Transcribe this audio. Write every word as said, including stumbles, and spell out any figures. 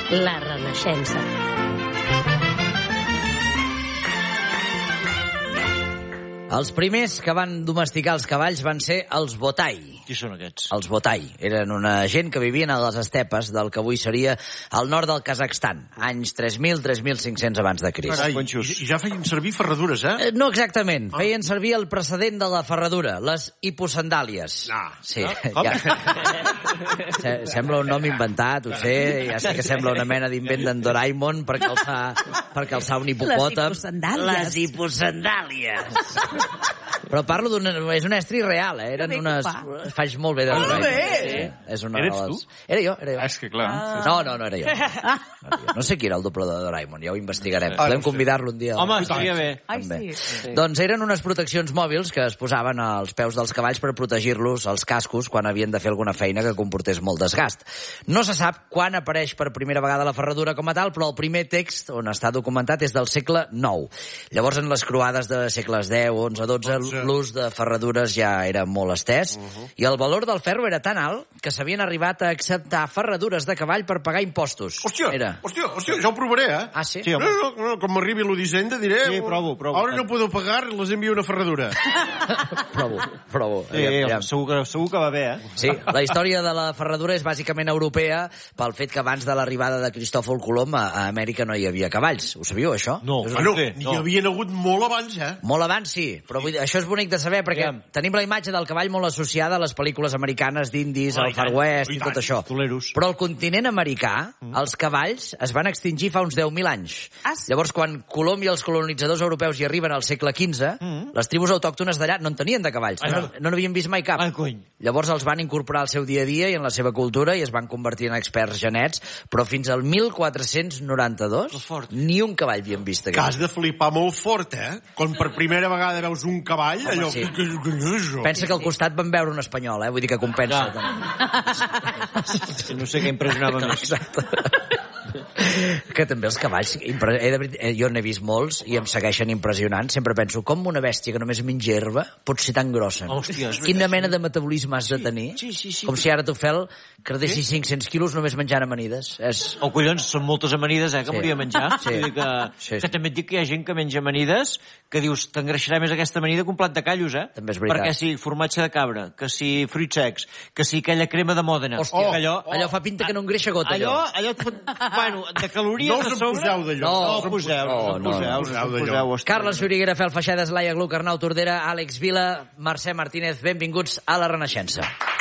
La Renaixença. Els primers que van domesticar els cavalls van ser els Botai. Qui són aquests? Els Botai. Eren una gent que vivien a les estepes del que avui seria el nord del Kazakhstan, anys tres mil a tres mil cinc-cents abans de Crist. Carai, i ja feien servir ferradures, eh? Eh, No exactament. Ah. Feien servir el precedent de la ferradura, les hiposandàlies. Ah. Sí. Com? Ja. Se- Sembla un nom inventat, ho sé. Ja sé que sembla una mena d'invent d'en Doraemon per calçar, per calçar un hipopòtam. Les hiposandàlies. Les hiposandàlies. Però parlo d'un... És una estri real, eh? Eren Que bé que unes... fa. Faig molt bé de Doraemon. bé! Sí, és una Eres de les... tu? Era jo, era jo. És que clar. Ah. No, no, no era jo. No, era jo. No sé qui era el doble de Doraemon, ja ho investigarem. Ah, Podem no sé. convidar-lo un dia. Home, estaria bé. Ai, També. sí. Doncs eren unes proteccions mòbils que es posaven als peus dels cavalls per protegir-los als cascos quan havien de fer alguna feina que comportés molt desgast. No se sap quan apareix per primera vegada la ferradura com a tal, però el primer text on està documentat és del segle nou. Llavors, en les croades de segles deu, onze, dotze, l'ús de ferradures ja era molt estès, i el valor del ferro era tan alt que s'havien arribat a acceptar ferradures de cavall per pagar impostos. Hòstia, Era. hòstia, hòstia, ja ho provaré, eh? Ah, sí? Sí, No, home. no, no, com m'arribi l'Odissenda diré... Sí, provo, provo. Ara no puedo pagar, les envio una ferradura. Provo, provo. Sí, Aviam, aviam. segur, que, segur que va bé, eh? Sí, la història de la ferradura és bàsicament europea pel fet que abans de l'arribada de Cristòfol Colom a, a Amèrica no hi havia cavalls. Ho sabíeu, això? No. És Bueno, Sí, n'hi no. havien hagut molt abans, eh? Molt abans, sí, però vull dir, això és bonic de saber perquè Aviam. tenim la imatge del cavall molt associada a les pel·lícules americanes d'indis, Oh, al i tant, Far West i i tot tant. això. Toleros. Però al continent americà, els cavalls es van extingir fa uns deu mil anys. Ah, sí? Llavors, quan Colom i els colonitzadors europeus hi arriben al segle quinze, les tribus autòctones d'allà no en tenien de cavalls, no no n'havien vist mai cap. Ai, cony. Llavors els van incorporar al seu dia a dia i en la seva cultura i es van convertir en experts genets, però fins al mil quatre-cents noranta-dos Que fort. ni un cavall havien vist. Que Aquest. has de flipar molt fort, eh? Quan per primera vegada veus un cavall, Home, allò... sí. Que, que, que, que és això? Pensa que al costat van veure un espanyol, eh? Vull dir que compensa. Clar. també. No sé què impressionava més. Exacte. Que també els cavalls, impre... eh, de veritat, eh, jo n'he vist molts i em segueixen impressionant. Sempre penso, com una bèstia que només menja herba pot ser tan grossa? Hòstia, és Quina mena de metabolisme has de tenir? sí, sí, sí. Com si ara tu, Fel, credessis cinc-cents quilos només menjant amanides. És... Oh, collons, són moltes amanides, eh, que Sí. m'hauria de menjar. Sí. Vull dir que, Sí, sí. que també et dic que hi ha gent que menja amanides que dius, t'engreixarà més aquesta amanida que un plat de callos, eh? També és veritat. Perquè si formatge de cabra, que si fruits secs, que si aquella crema de Mòdena. Hòstia, que allò, allò fa pinta que no engreixa gota, allò, allò. allò et fot, bueno, de calories No us a en sobre... poseu d'allò. No, No, poseu, no, no, no, poseu, no, no, poseu d'allò. poseu, hòstia. Carles Xuriguera, Fel Feixedes, Laia Gluc, Arnau Tordera, Àlex Vila, Mercè Martínez, benvinguts a La Renaixença.